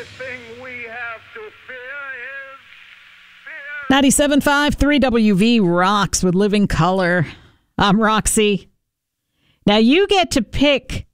thing we have to fear is fear. 97.5 3WV rocks with Living Color. I'm Roxy. Now you get to pick